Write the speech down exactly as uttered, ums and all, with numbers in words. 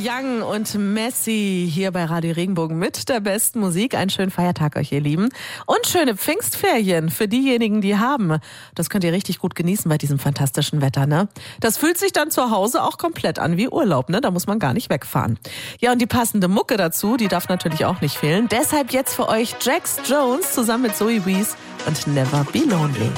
Young und Messi hier bei Radio Regenbogen mit der besten Musik. Einen schönen Feiertag euch, ihr Lieben. Und schöne Pfingstferien für diejenigen, die haben. Das könnt ihr richtig gut genießen bei diesem fantastischen Wetter, ne? Das fühlt sich dann zu Hause auch komplett an wie Urlaub, ne? Da muss man gar nicht wegfahren. Ja, und die passende Mucke dazu, die darf natürlich auch nicht fehlen. Deshalb jetzt für euch Jax Jones zusammen mit Zoe Wees und Never Be Lonely.